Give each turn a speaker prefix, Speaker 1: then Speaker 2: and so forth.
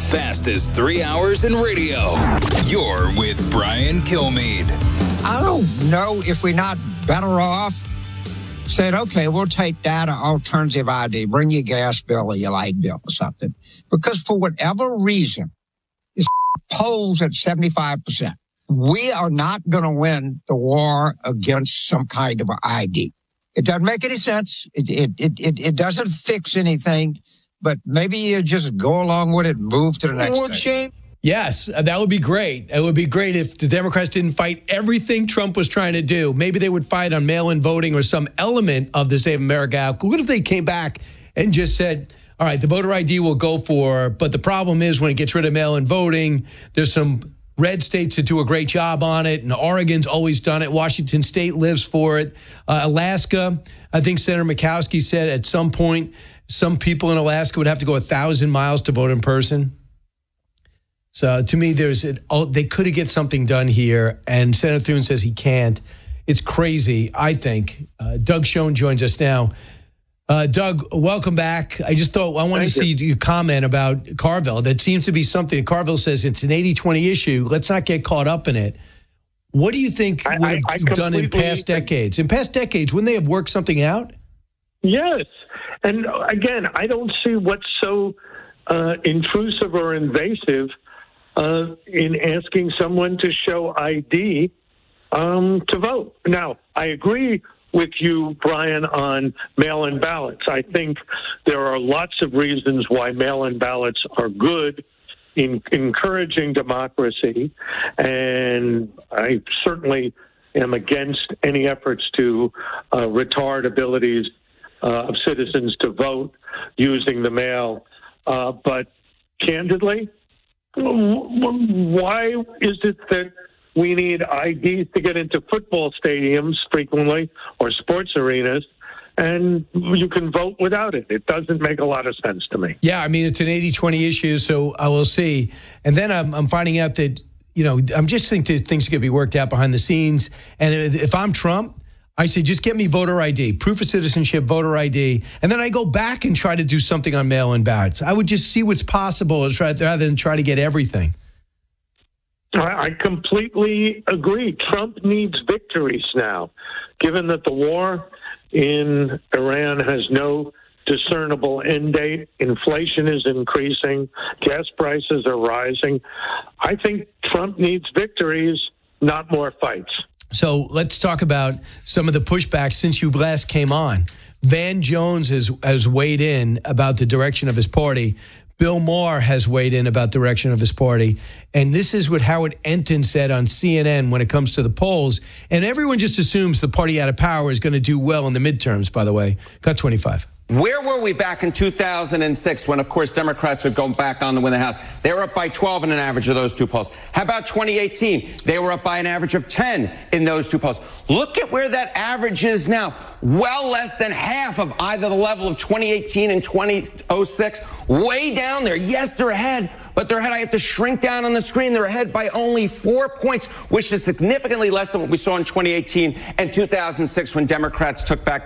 Speaker 1: fastest 3 hours in radio. You're with Brian Kilmeade.
Speaker 2: I don't know if we're not better off saying, okay, we'll take that alternative ID, bring your gas bill or your light bill or something. Because for whatever reason, it's polls at 75%. We are not going to win the war against some kind of an ID. It doesn't make any sense. It doesn't fix anything, but maybe you just go along with it and move to the next thing.
Speaker 3: Yes, that would be great. It would be great if the Democrats didn't fight everything Trump was trying to do. Maybe they would fight on mail-in voting or some element of the Save America Act. What if they came back and just said, all right, the voter ID will go for, but the problem is when it gets rid of mail-in voting, there's some red states that do a great job on it, and Oregon's always done it. Washington State lives for it. Alaska, I think Senator Murkowski said at some point, some people in Alaska would have to go 1,000 miles to vote in person. So to me, they could have get something done here, and Senator Thune says he can't. It's crazy, I think. Doug Schoen joins us now. Doug, welcome back. I just thought I wanted to see you comment about Carville. That seems to be something. Carville says it's an 80-20 issue. Let's not get caught up in it. What do you think would have done in past decades? In past decades, wouldn't they have worked something out?
Speaker 4: Yes. And again, I don't see what's so intrusive or invasive in asking someone to show ID to vote. Now, I agree with you, Brian, on mail-in ballots. I think there are lots of reasons why mail-in ballots are good in encouraging democracy, and I certainly am against any efforts to retard abilities of citizens to vote using the mail. But candidly, why is it that we need IDs to get into football stadiums frequently or sports arenas, and you can vote without it? It doesn't make a lot of sense to me.
Speaker 3: Yeah, I mean, it's an 80-20 issue, so I will see. And then I'm finding out that, I'm just thinking things are going to be worked out behind the scenes. And if I'm Trump, I say, just get me voter ID, proof of citizenship, voter ID, and then I go back and try to do something on mail-in ballots. I would just see what's possible rather than try to get everything.
Speaker 4: I completely agree. Trump needs victories now, given that the war in Iran has no discernible end date. Inflation is increasing. Gas prices are rising. I think Trump needs victories, not more fights.
Speaker 3: So let's talk about some of the pushback since you last came on. Van Jones has weighed in about the direction of his party. Bill Maher has weighed in about the direction of his party. And this is what Howard Enton said on CNN when it comes to the polls. And everyone just assumes the party out of power is going to do well in the midterms, by the way. Cut 25.
Speaker 5: Where were we back in 2006 when, of course, Democrats would go back on to win the House? They were up by 12 in an average of those two polls. How about 2018? They were up by an average of 10 in those two polls. Look at where that average is now. Well less than half of either the level of 2018 and 2006. Way down there. Yes, they're ahead, but they're ahead. I have to shrink down on the screen. They're ahead by only 4 points, which is significantly less than what we saw in 2018 and 2006 when Democrats took back